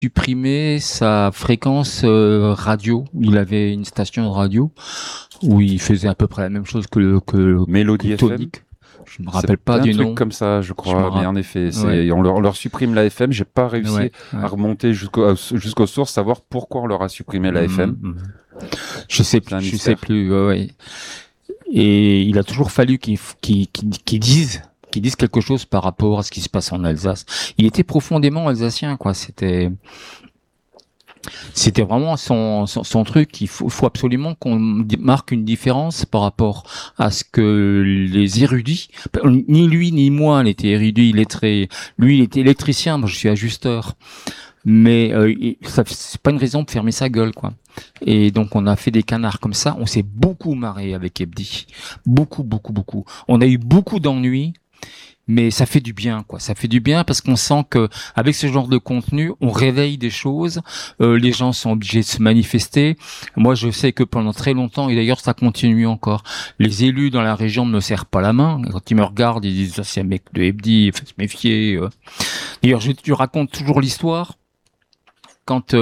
supprimé sa fréquence radio. Il avait une station de radio où il faisait à peu près la même chose que Mélodie FM. Tonic. Je me rappelle pas du nom. Un truc comme ça, je crois. Mais en effet, Ouais. on leur supprime la FM. J'ai pas réussi Ouais. à remonter jusqu'aux sources, savoir pourquoi on leur a supprimé la FM. Je sais plus. Ouais. Et il a toujours fallu qu'ils disent quelque chose par rapport à ce qui se passe en Alsace. Il était profondément alsacien, quoi. C'était vraiment son truc. Il faut absolument qu'on marque une différence par rapport à ce que les érudits, ni lui ni moi n'était érudit, illettré. Lui, il était électricien, moi je suis ajusteur. Mais ça, c'est pas une raison de fermer sa gueule, quoi. Et donc on a fait des canards comme ça. On s'est beaucoup marré avec Hebdi, beaucoup. On a eu beaucoup d'ennuis. Mais ça fait du bien, quoi. Ça fait du bien parce qu'on sent que avec ce genre de contenu, on réveille des choses. Les gens sont obligés de se manifester. Moi, je sais que pendant très longtemps, et d'ailleurs ça continue encore, les élus dans la région ne me serrent pas la main. Quand ils me regardent, ils disent c'est un mec de Hebdi, il faut se méfier. D'ailleurs, je raconte toujours l'histoire quand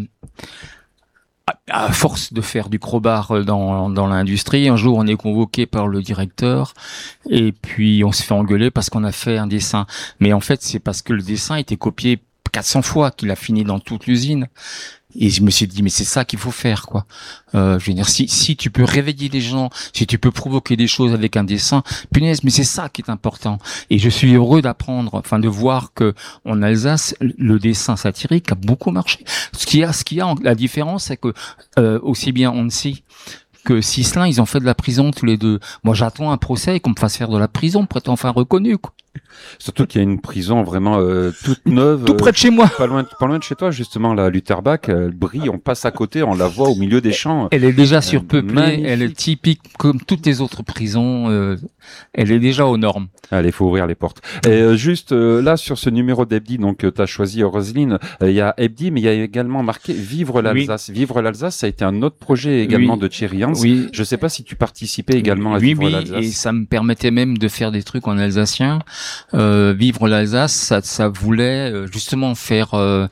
à force de faire du crowbar dans l'industrie, un jour on est convoqué par le directeur et puis on se fait engueuler parce qu'on a fait un dessin. Mais en fait, c'est parce que le dessin a été copié 400 fois qu'il a fini dans toute l'usine. Et je me suis dit, mais c'est ça qu'il faut faire, quoi. Je veux dire, si tu peux réveiller les gens, si tu peux provoquer des choses avec un dessin, punaise, mais c'est ça qui est important. Et je suis heureux de voir que en Alsace, le dessin satirique a beaucoup marché. La différence, c'est que aussi bien Annecy que Sislin, ils ont fait de la prison tous les deux. Moi, j'attends un procès et qu'on me fasse faire de la prison pour être enfin reconnu, quoi. Surtout qu'il y a une prison vraiment toute neuve, tout près de chez moi, pas loin de chez toi, justement, la Lutterbach, elle brille, on passe à côté, on la voit au milieu des champs. Elle est déjà surpeuplée, magnifique. Elle est typique comme toutes les autres prisons, elle est déjà aux normes. Allez, faut ouvrir les portes. Et juste là sur ce numéro d'Hebdi, donc tu as choisi Roselyne, il y a Hebdi, mais il y a également marqué Vivre l'Alsace. Oui. Vivre l'Alsace, ça a été un autre projet également de Thierry Hans. Oui. Je sais pas si tu participais également à Vivre l'Alsace. Oui, et ça me permettait même de faire des trucs en alsacien. Vivre l'Alsace, ça voulait justement faire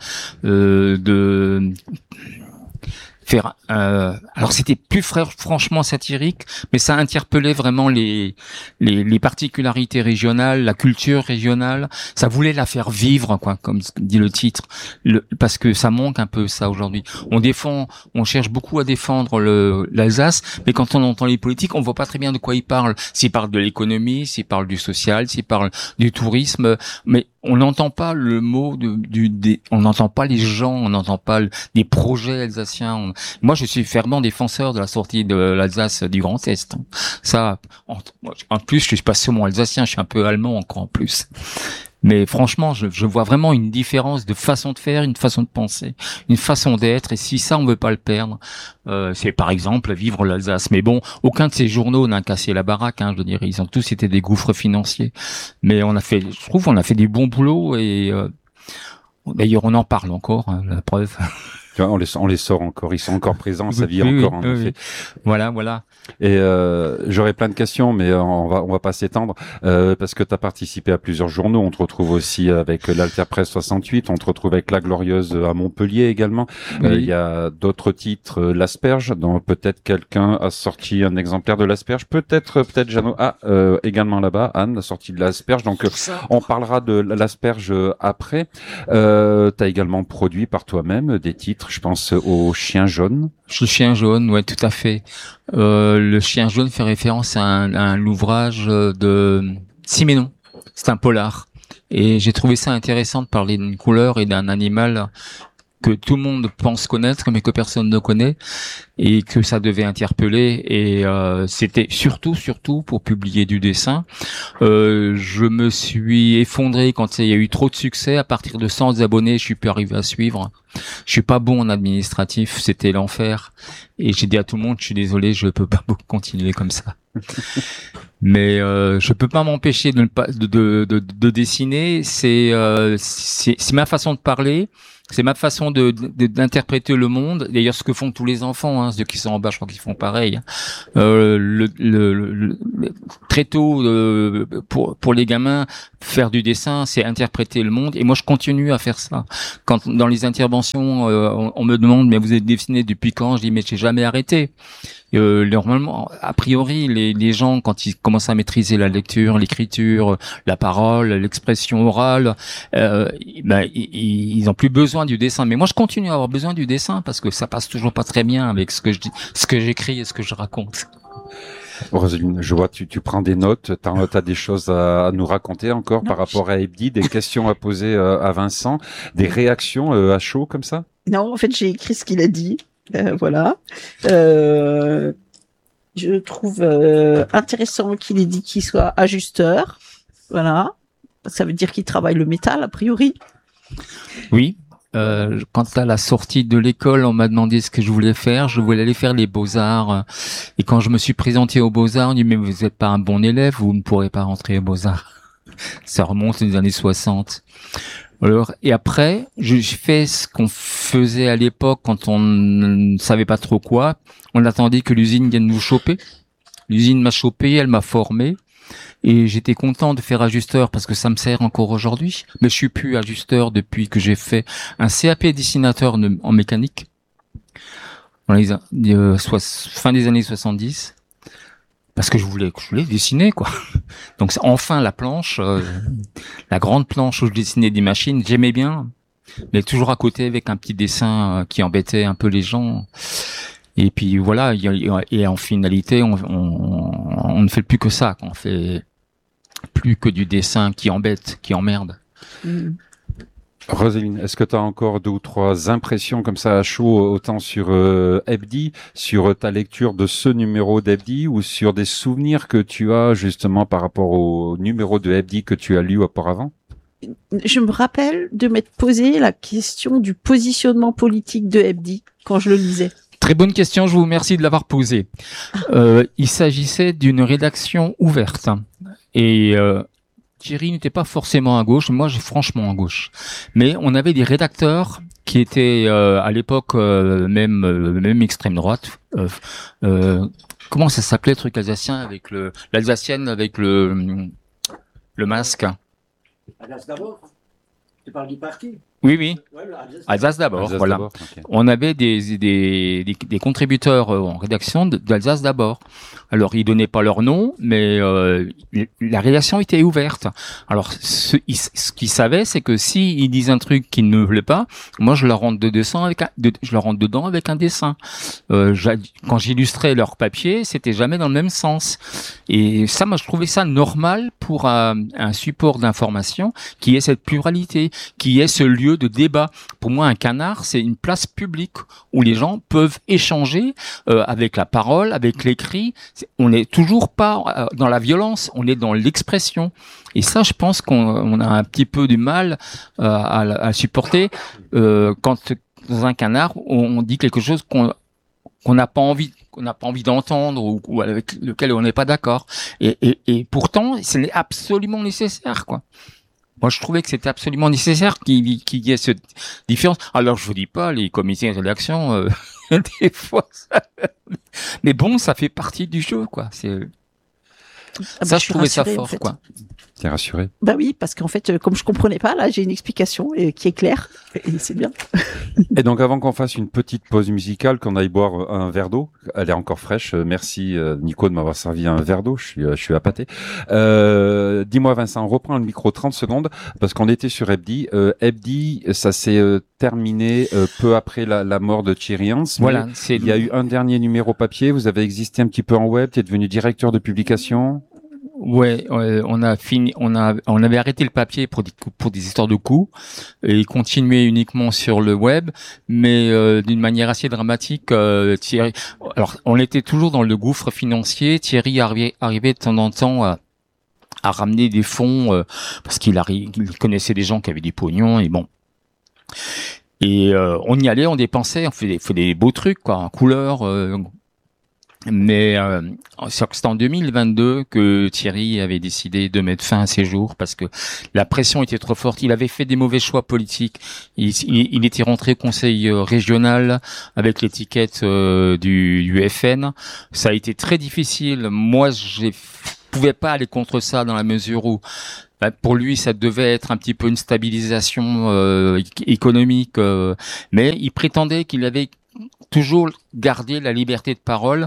alors c'était plus franchement satirique, mais ça interpellait vraiment les particularités régionales, la culture régionale. Ça voulait la faire vivre, quoi, comme dit le titre, parce que ça manque un peu ça aujourd'hui. On cherche beaucoup à défendre l'Alsace, mais quand on entend les politiques, on voit pas très bien de quoi ils parlent. S'ils parlent de l'économie, s'ils parlent du social, s'ils parlent du tourisme, mais on n'entend pas le mot on n'entend pas les gens, on n'entend pas des projets alsaciens. Moi, je suis fervent défenseur de la sortie de l'Alsace du Grand Est. Ça, en plus, je suis pas seulement alsacien, je suis un peu allemand encore en plus. Mais franchement, je vois vraiment une différence de façon de faire, une façon de penser, une façon d'être. Et si ça, on veut pas le perdre, c'est par exemple Vivre l'Alsace. Mais bon, aucun de ces journaux n'a cassé la baraque. Je veux dire, ils ont tous été des gouffres financiers. Mais je trouve, on a fait du bon boulot et d'ailleurs, on en parle encore. La preuve. On les sort encore, ils sont encore présents, ça vit encore en effet. Voilà. Et j'aurais plein de questions, mais on va pas s'étendre parce que tu as participé à plusieurs journaux. On te retrouve aussi avec l'Alter Presse 68, on te retrouve avec La Glorieuse à Montpellier également. Il y a d'autres titres, L'Asperge, dont peut-être quelqu'un a sorti un exemplaire de L'Asperge, peut-être Jeannot également là-bas. Anne a sorti de L'Asperge, donc on parlera de L'Asperge après. T'as également produit par toi-même des titres. Je pense au Chien jaune. Le Chien jaune, ouais, tout à fait. Le Chien jaune fait référence à l'ouvrage de Siménon. C'est un polar. Et j'ai trouvé ça intéressant de parler d'une couleur et d'un animal que tout le monde pense connaître, mais que personne ne connaît, et que ça devait interpeller. Et c'était surtout pour publier du dessin. Je me suis effondré quand il y a eu trop de succès. À partir de 100 abonnés, je suis plus arrivé à suivre. Je suis pas bon en administratif, c'était l'enfer. Et j'ai dit à tout le monde, je suis désolé, je peux pas continuer comme ça. Mais je peux pas m'empêcher de ne pas de dessiner. C'est ma façon de parler. C'est ma façon d'interpréter le monde. D'ailleurs, ce que font tous les enfants, hein, ceux qui sont en bas, je crois qu'ils font pareil. Très tôt, pour les gamins, faire du dessin, c'est interpréter le monde. Et moi, je continue à faire ça. Quand dans les interventions, on me demande, mais vous êtes dessiné depuis quand? Je dis, mais j'ai jamais arrêté. Normalement, a priori, les gens, quand ils commencent à maîtriser la lecture, l'écriture, la parole, l'expression orale, ils ont plus besoin du dessin. Mais moi, je continue à avoir besoin du dessin parce que ça passe toujours pas très bien avec ce que je dis, ce que j'écris et ce que je raconte. Roseline, je vois, tu prends des notes, t'as des choses à nous raconter encore par rapport à Hebdi, des questions à poser à Vincent, des réactions à chaud comme ça? Non, en fait, j'ai écrit ce qu'il a dit. Voilà. Je trouve intéressant qu'il ait dit qu'il soit ajusteur. Voilà. Ça veut dire qu'il travaille le métal, a priori. Oui. Quand à la sortie de l'école, on m'a demandé ce que je voulais faire. Je voulais aller faire les Beaux-Arts. Et quand je me suis présenté aux Beaux-Arts, on dit, mais vous n'êtes pas un bon élève, vous ne pourrez pas rentrer aux Beaux-Arts. Ça remonte aux années 60. Alors, et après, j'ai fait ce qu'on faisait à l'époque quand on ne savait pas trop quoi. On attendait que l'usine vienne nous choper. L'usine m'a chopé, elle m'a formé. Et j'étais content de faire ajusteur parce que ça me sert encore aujourd'hui. Mais je suis plus ajusteur depuis que j'ai fait un CAP dessinateur en mécanique. Dans les fin des années 70. Parce que je voulais dessiner, quoi. Donc enfin la planche, la grande planche où je dessinais des machines, j'aimais bien, mais toujours à côté avec un petit dessin qui embêtait un peu les gens. Et puis voilà, et en finalité, on ne fait plus que ça, on fait plus que du dessin qui embête, qui emmerde. Roseline, est-ce que tu as encore 2 ou 3 impressions comme ça à chaud, autant sur Hebdi, sur ta lecture de ce numéro d'Hebdi, ou sur des souvenirs que tu as justement par rapport au numéro de Hebdi que tu as lu auparavant? Je me rappelle de m'être posé la question du positionnement politique de Hebdi quand je le lisais. Très bonne question, je vous remercie de l'avoir posée. Il s'agissait d'une rédaction ouverte. Et Thierry n'était pas forcément à gauche, moi j'ai franchement à gauche. Mais on avait des rédacteurs qui étaient à l'époque même extrême droite. Comment ça s'appelait le truc alsacien avec l'alsacienne avec le masque? Alsace d'abord. Tu parles du parti? Oui. Alsace d'abord, voilà. Okay. On avait des contributeurs en rédaction d'Alsace d'abord. Alors, ils donnaient pas leur nom, mais la rédaction était ouverte. Alors, ce qu'ils savaient, c'est que si ils disent un truc qui ne me plaît pas, moi, je leur rentre dedans avec un dessin. Quand j'illustrais leur papier, c'était jamais dans le même sens. Et ça, moi, je trouvais ça normal pour un support d'information qui est cette pluralité, qui est ce lieu de débat. Pour moi, un canard, c'est une place publique où les gens peuvent échanger avec la parole, avec l'écrit. On n'est toujours pas dans la violence, on est dans l'expression. Et ça, je pense qu'on a un petit peu du mal à supporter quand dans un canard, on dit quelque chose qu'on n'a pas envie d'entendre ou avec lequel on n'est pas d'accord. Et pourtant, c'est absolument nécessaire, quoi. Moi, je trouvais que c'était absolument nécessaire qu'il y ait cette différence. Alors, je vous dis pas, les comités de rédaction, des fois, mais bon, ça fait partie du jeu, quoi. Ça, je trouvais ça fort, en fait. Quoi. T'es rassuré? Bah oui, parce qu'en fait, comme je comprenais pas, là, j'ai une explication qui est claire, et c'est bien. Et donc, avant qu'on fasse une petite pause musicale, qu'on aille boire un verre d'eau, elle est encore fraîche. Merci, Nico, de m'avoir servi un verre d'eau. Je suis appâté. Dis-moi, Vincent, on reprend le micro 30 secondes, parce qu'on était sur Hebdi. Hebdi, ça s'est terminé peu après la mort de Thierry Hans. Voilà. Il y a eu un dernier numéro papier. Vous avez existé un petit peu en web. Tu es devenu directeur de publication. Ouais, on avait arrêté le papier pour des histoires de coûts et continuer uniquement sur le web, mais d'une manière assez dramatique. Thierry, alors on était toujours dans le gouffre financier. Thierry arrivait de temps en temps à ramener des fonds parce qu'il connaissait des gens qui avaient des pognons et bon. Et on y allait, on dépensait, on fait des beaux trucs quoi, en couleur. Mais c'est en 2022 que Thierry avait décidé de mettre fin à ses jours parce que la pression était trop forte. Il avait fait des mauvais choix politiques. Il était rentré conseil régional avec l'étiquette du FN. Ça a été très difficile. Moi, je pouvais pas aller contre ça dans la mesure où pour lui, ça devait être un petit peu une stabilisation économique, mais il prétendait qu'il avait toujours gardé la liberté de parole.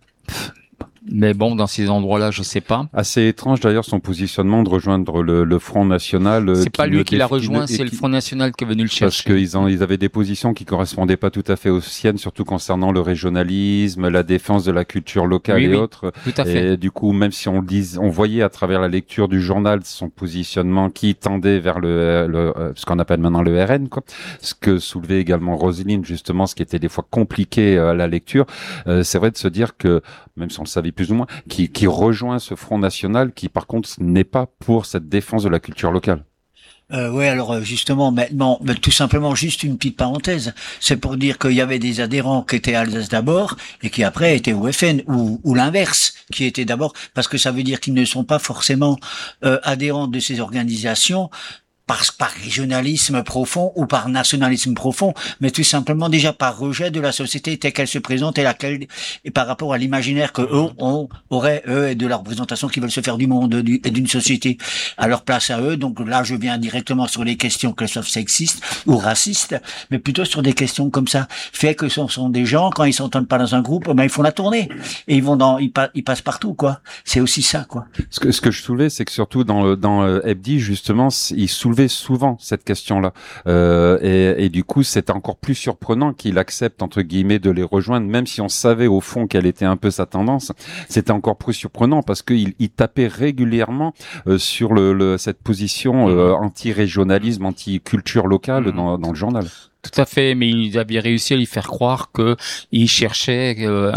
Mais bon, dans ces endroits-là, je sais pas. Assez étrange d'ailleurs son positionnement de rejoindre le Front National. C'est pas lui qui l'a rejoint, c'est le Front National qui est venu le chercher. Parce qu'ils avaient des positions qui correspondaient pas tout à fait aux siennes, surtout concernant le régionalisme, la défense de la culture locale et autres. Tout à fait. Et du coup, même si on voyait à travers la lecture du journal son positionnement qui tendait vers ce qu'on appelle maintenant le RN, quoi. Ce que soulevait également Roselyne, justement, ce qui était des fois compliqué à la lecture. C'est vrai de se dire que, même si on le savait plus ou moins, qui rejoint ce Front National qui, par contre, n'est pas pour cette défense de la culture locale. Oui, alors justement, maintenant, tout simplement, juste une petite parenthèse, c'est pour dire qu'il y avait des adhérents qui étaient à Alsace d'abord et qui après étaient au FN, ou l'inverse, qui étaient d'abord, parce que ça veut dire qu'ils ne sont pas forcément adhérents de ces organisations, par régionalisme profond ou par nationalisme profond, mais tout simplement déjà par rejet de la société telle qu'elle se présente et par rapport à l'imaginaire que eux auraient, et de la représentation qu'ils veulent se faire du monde et d'une société à leur place à eux. Donc là, je viens directement sur les questions qu'elles soient sexistes ou racistes, mais plutôt sur des questions comme ça. Fait que ce sont des gens, quand ils s'entendent pas dans un groupe, ils font la tournée et ils passent partout, quoi. C'est aussi ça, quoi. Ce que je soulevais, c'est que surtout dans Hebdi, justement, il soulevait souvent cette question-là, et du coup c'était encore plus surprenant qu'il accepte entre guillemets de les rejoindre, même si on savait au fond quelle était un peu sa tendance. C'était encore plus surprenant parce qu'il tapait régulièrement sur cette position anti-régionalisme, anti-culture locale dans le journal. Tout à fait, mais il avait réussi à lui faire croire que il cherchait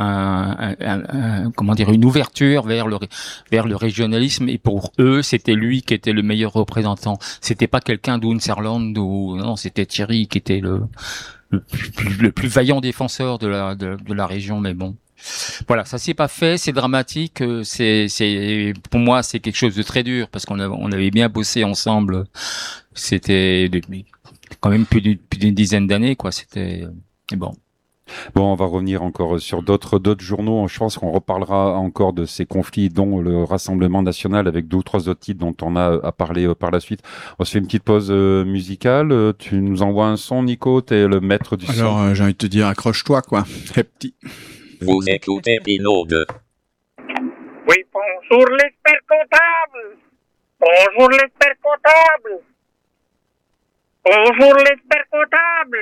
une ouverture vers le régionalisme, et pour eux c'était lui qui était le meilleur représentant. C'était pas quelqu'un d'Unserland ou non, c'était Thierry qui était le plus vaillant défenseur de la région. Mais bon, voilà, ça s'est pas fait, c'est dramatique. C'est pour moi c'est quelque chose de très dur parce qu'on avait bien bossé ensemble. C'était quand même plus d'une dizaine d'années, quoi. C'était bon. Bon, on va revenir encore sur d'autres journaux. Je pense qu'on reparlera encore de ces conflits, dont le Rassemblement national, avec 2 ou 3 autres titres dont on a à parler par la suite. On se fait une petite pause musicale. Tu nous envoies un son, Nico. T'es le maître du son. Alors, j'ai envie de te dire, accroche-toi, quoi. Petit. Vous écoutez Binaude. Oui, bonjour l'expert comptable. Bonjour l'expert comptable. Bonjour l'expert comptable.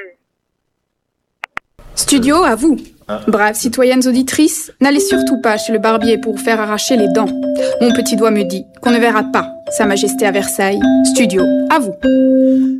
Studio, à vous. Braves citoyennes auditrices, n'allez surtout pas chez le barbier pour faire arracher les dents. Mon petit doigt me dit qu'on ne verra pas Sa Majesté à Versailles. Studio, à vous.